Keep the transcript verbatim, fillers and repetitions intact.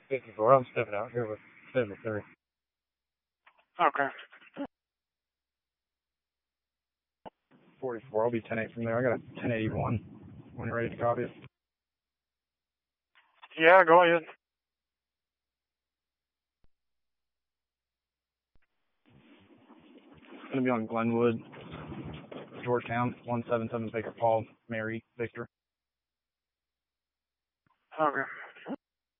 fifty-four, I'm stepping out here with seventy-three. Okay. forty-four, I'll be ten eight from there. I got a ten eighty-one when you're ready to copy it. Yeah, go ahead. It's going to be on Glenwood, Georgetown, one seven seven Baker Paul, Mary, Victor. Okay.